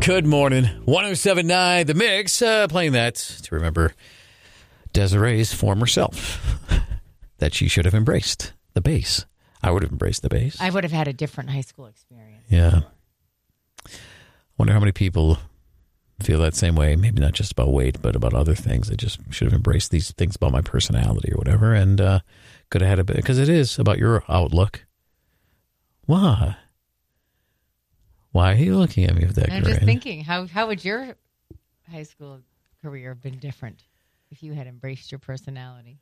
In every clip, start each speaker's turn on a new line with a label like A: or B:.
A: Good morning. 107.9 The Mix, playing that to remember Desiree's former self, that she should have embraced the bass. I would have embraced the bass.
B: I would have had a different high school experience.
A: Yeah. Wonder how many people feel that same way. Maybe not just about weight, but about other things. I just should have embraced these things about my personality or whatever, and could have had a bit, because it is about your outlook. Why? Why are you looking at me with that grin?
B: I'm just thinking, how would your high school career have been different if you had embraced your personality?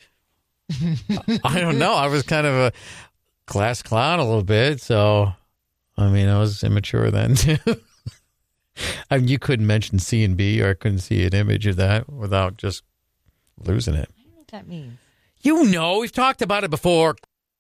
A: I don't know. I was kind of a class clown a little bit, so I mean, I was immature then too. I mean, you couldn't mention C and B, or I couldn't see an image of that without just losing it.
B: I don't know what that means.
A: You know, we've talked about it before.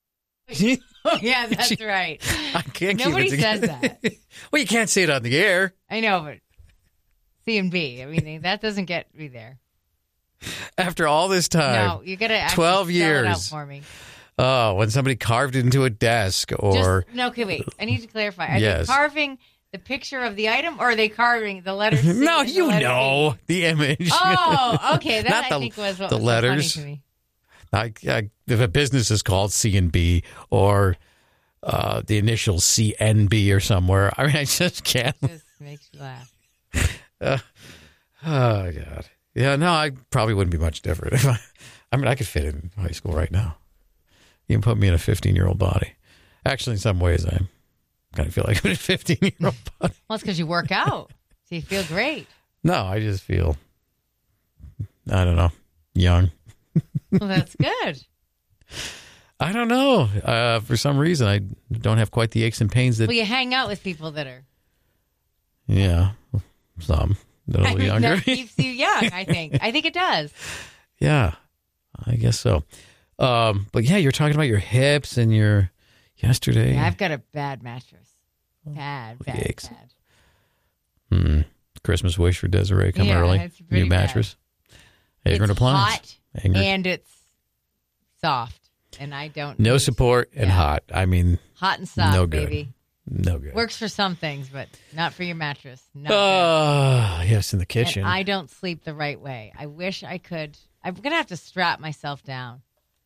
B: Yeah, that's right.
A: I can't.
B: Nobody
A: keep it
B: says
A: together.
B: that.
A: Well, you can't say it on the air.
B: I know, but C and B. I mean, that doesn't get me there.
A: After all this time,
B: No, you got to
A: 12
B: spell
A: years
B: it out for me.
A: Oh, when somebody carved it into a desk, or
B: Okay, wait. I need to clarify. Are
A: Yes.
B: they carving the picture of the item, or are they carving the letter C?
A: no,
B: and the
A: you
B: letter
A: know
B: B?
A: the image.
B: Oh, okay. That
A: Not
B: I think was what
A: the
B: was so
A: letters.
B: funny to me.
A: If a business is called C and B, or the initial CNB or somewhere, I mean, I just can't.
B: Just makes you laugh.
A: Oh God, yeah. No, I probably wouldn't be much different. I mean, I could fit in high school right now. You can put me in a 15-year-old body. Actually, in some ways, I kind of feel like I'm in a 15-year-old body.
B: Well, it's because you work out, so you feel great.
A: No, I just feel, I don't know, young.
B: Well, that's good.
A: I don't know. For some reason, I don't have quite the aches and pains that.
B: Well, you hang out with people that are.
A: Yeah, some that are a little younger.
B: That keeps you young, I think. I think it does.
A: Yeah, I guess so. But yeah, you're talking about your hips and your yesterday.
B: Yeah, I've got a bad mattress. Bad.
A: Yikes. Christmas wish for Desiree. Come early.
B: It's pretty
A: New mattress. Vagrant
B: It's
A: appliance.
B: hot
A: Angry.
B: and it's soft, and I don't.
A: No
B: need-
A: support and
B: Yeah.
A: hot. I mean,
B: Hot and soft,
A: no good.
B: baby.
A: No good.
B: Works for some things, but not for your mattress. Not
A: Yes, in the
B: good.
A: kitchen.
B: And I don't sleep the right way. I wish I could. I'm going to have to strap myself down.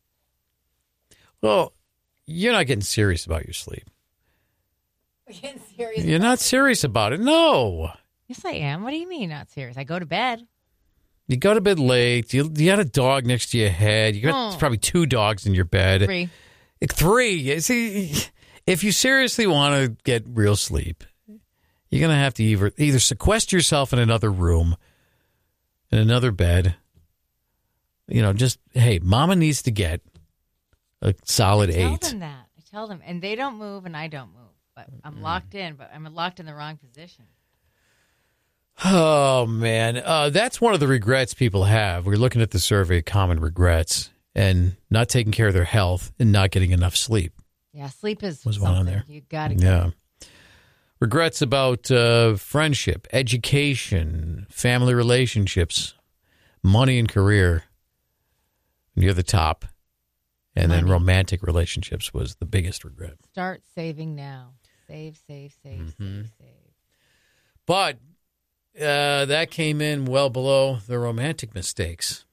A: Well, you're not getting serious about your sleep.
B: I'm getting serious.
A: You're not serious about it. No.
B: Yes, I am. What do you mean not serious? I go to bed.
A: You go to bed late. You got a dog next to your head. You got probably 2 dogs in your bed.
B: 3.
A: 3. See, if you seriously want to get real sleep, you're going to have to either sequester yourself in another room, in another bed. You know, just, hey, mama needs to get a solid 8.
B: I tell them that. I tell them. And they don't move and I don't move. But I'm locked in, but I'm locked in the wrong position.
A: Oh, man. That's one of the regrets people have. We're looking at the survey, common regrets, and not taking care of their health and not getting enough sleep.
B: Yeah, sleep is
A: Was
B: something.
A: one on there.
B: You got to get
A: Yeah. Regrets about friendship, education, family relationships, money and career near the top. And then romantic relationships was the biggest regret.
B: Start saving now. Save.
A: But that came in well below the romantic mistakes.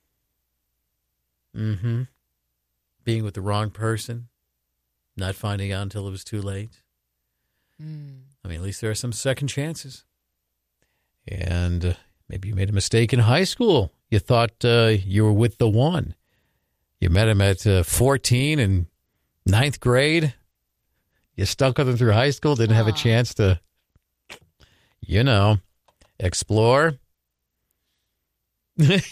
A: Being with the wrong person, not finding out until it was too late. I mean, at least there are some second chances. And maybe you made a mistake in high school. You thought you were with the one. You met him at 14 in 9th grade. You stuck with him through high school, didn't have a chance to, explore. Not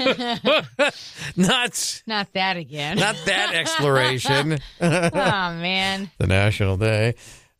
B: that again.
A: Not that exploration.
B: Oh, man.
A: The National Day.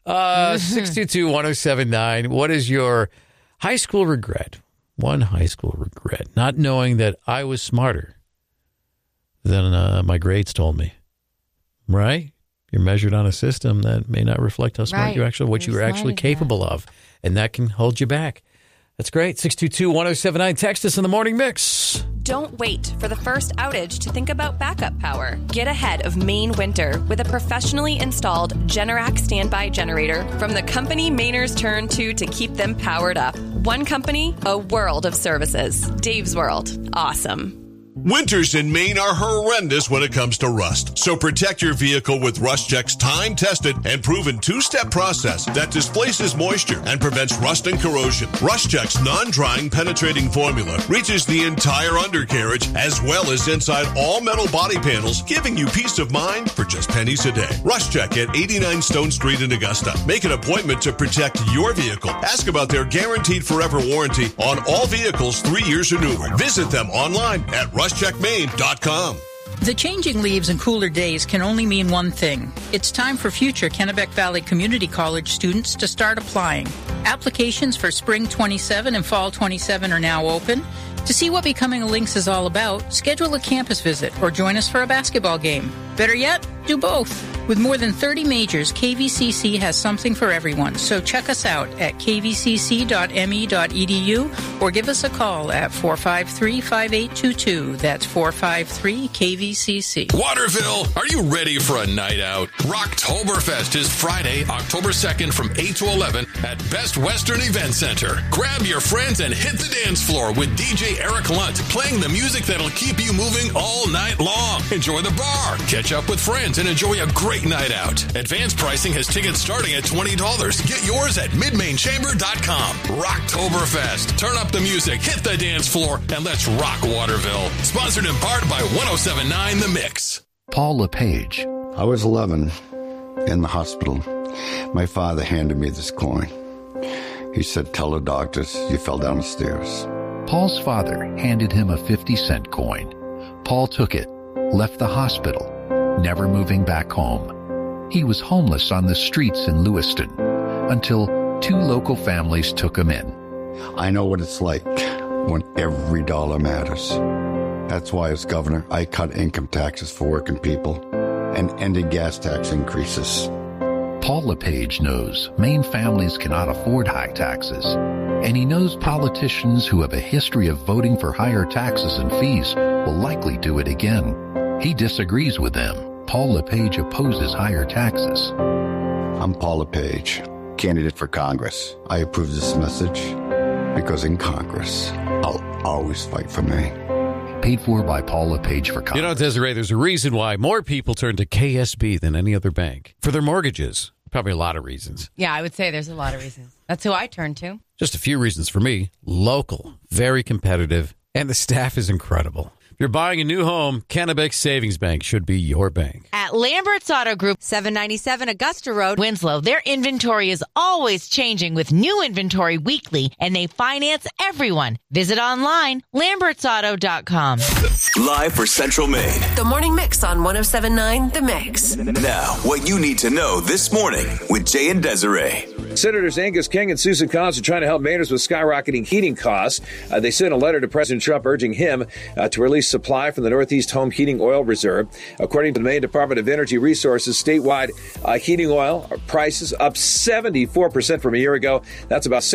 A: 622-1079. What is your high school regret? One high school regret. Not knowing that I was smarter than my grades told me. Right? You're measured on a system that may not reflect how smart
B: Right.
A: you actually, what
B: You're
A: you were actually
B: smart at
A: capable of. And that can hold you back. That's great. 622-1079. Text us in the morning mix.
C: Don't wait for the first outage to think about backup power. Get ahead of Maine winter with a professionally installed Generac standby generator from the company Mainers turn to keep them powered up. One company, a world of services. Dave's World. Awesome.
D: Winters in Maine are horrendous when it comes to rust. So protect your vehicle with RustCheck's time-tested and proven two-step process that displaces moisture and prevents rust and corrosion. RustCheck's non-drying penetrating formula reaches the entire undercarriage as well as inside all metal body panels, giving you peace of mind for just pennies a day. RustCheck at 89 Stone Street in Augusta. Make an appointment to protect your vehicle. Ask about their guaranteed forever warranty on all vehicles 3 years or newer. Visit them online at RustCheckMaine.com.
E: The changing leaves and cooler days can only mean one thing. It's time for future Kennebec Valley Community College students to start applying. Applications for Spring 27 and Fall 27 are now open. To see what Becoming a Lynx is all about, schedule a campus visit or join us for a basketball game. Better yet, do both. With more than 30 majors, KVCC has something for everyone. So check us out at kvcc.me.edu or give us a call at 453-5822. That's 453-KVCC.
F: Waterville, are you ready for a night out? Rocktoberfest is Friday, October 2nd from 8 to 11 at Best Western Event Center. Grab your friends and hit the dance floor with DJ Eric Lunt playing the music that'll keep you moving all night long. Enjoy the bar, catch up with friends, and enjoy a great night out. Advanced pricing has tickets starting at $20. Get yours at midmainchamber.com. Rocktoberfest. Turn up the music, hit the dance floor, and let's rock Waterville. Sponsored in part by 1079 The Mix.
G: Paul LePage.
H: I was 11 in the hospital. My father handed me this coin. He said, "Tell the doctors you fell down the stairs."
G: Paul's father handed him a 50-cent coin. Paul took it, left the hospital, never moving back home. He was homeless on the streets in Lewiston until 2 local families took him in.
H: I know what it's like when every dollar matters. That's why as governor, I cut income taxes for working people and ended gas tax increases.
G: Paul LePage knows Maine families cannot afford high taxes, and he knows politicians who have a history of voting for higher taxes and fees will likely do it again. He disagrees with them. Paul LePage opposes higher taxes.
H: I'm Paul LePage, candidate for Congress. I approve this message because in Congress, I'll always fight for Maine.
G: Paid for by Paul LePage for Congress.
A: You know, Desiree, there's a reason why more people turn to KSB than any other bank for their mortgages. Probably a lot of reasons.
B: Yeah, I would say there's a lot of reasons. That's who I turn to.
A: Just a few reasons for me. Local, very competitive, and the staff is incredible. If you're buying a new home, Kennebec Savings Bank should be your bank.
B: At Lambert's Auto Group, 797 Augusta Road, Winslow, their inventory is always changing with new inventory weekly, and they finance everyone. Visit online, lambertsauto.com.
I: Live for Central Maine.
J: The Morning Mix on 1079 The Mix.
I: Now, what you need to know this morning with Jay and Desiree.
K: Senators Angus King and Susan Collins are trying to help Mainers with skyrocketing heating costs. They sent a letter to President Trump urging him to release supply from the Northeast Home Heating Oil Reserve. According to the Maine Department of Energy Resources, statewide heating oil prices up 74% from a year ago. That's about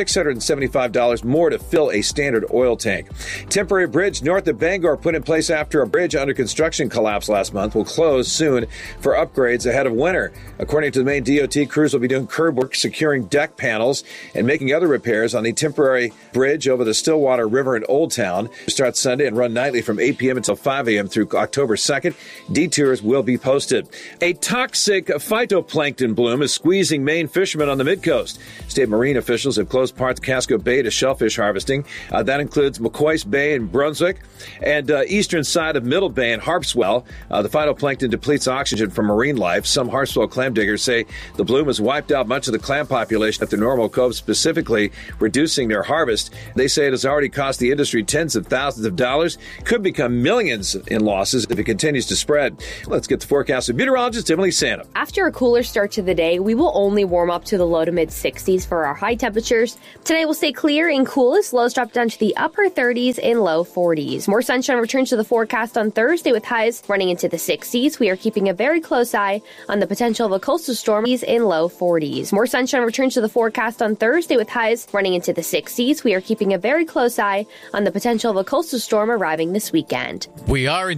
K: $675 more to fill a standard oil tank. Temporary bridge north of Bangor put in place after a bridge under construction collapsed last month will close soon for upgrades ahead of winter. According to the Maine DOT, crews will be doing curb work, securing deck panels, and making other repairs on the temporary bridge over the Stillwater River in Old Town. Start Sunday and run nightly from 8 p.m. until 5 a.m. through October 2nd. Detours will be posted. A toxic phytoplankton bloom is squeezing Maine fishermen on the mid-coast. State marine officials have closed parts of Casco Bay to shellfish harvesting. That includes McCoy's Bay in Brunswick and eastern side of Middle Bay and Harpswell. The phytoplankton depletes oxygen from marine life. Some Harpswell clam diggers say the bloom has wiped out much of the clam population at the Normal Cove, specifically reducing their harvest. They say it has already cost the industry tens of thousands of dollars, could become millions in losses if it continues to spread. Let's get the forecast of meteorologist Emily Santa.
L: After a cooler start to the day, we will only warm up to the low to mid 60s for our high temperatures. Today will stay clear and coolest. Lows drop down to the upper 30s and low 40s. More sunshine returns to the the forecast on Thursday with highs running into the 60s. We are keeping a very close eye on the potential of a coastal storm in low 40s. More sunshine returns to the forecast on Thursday with highs running into the 60s. We are keeping a very close eye on the potential of a coastal storm arriving this weekend.
A: We are